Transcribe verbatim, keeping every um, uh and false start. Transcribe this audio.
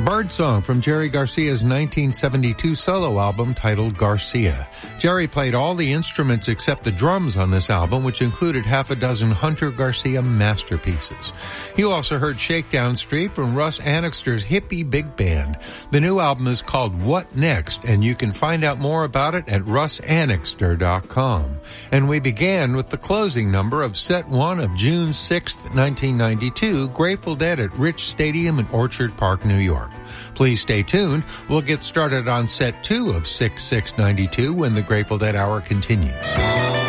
Birdsong from Jerry Garcia's nineteen seventy-two solo album titled Garcia. Jerry played all the instruments except the drums on this album, which included half a dozen Hunter Garcia masterpieces. You also heard Shakedown Street from Russ Annixter's Hippie Big Band. The new album is called What Next, and you can find out more about it at russ annixter dot com. And we began with the closing number of set one of June sixth, nineteen ninety-two, Grateful Dead at Rich Stadium in Orchard Park, New York. Please stay tuned. We'll get started on set two of six six ninety-two when the Grateful Dead Hour continues.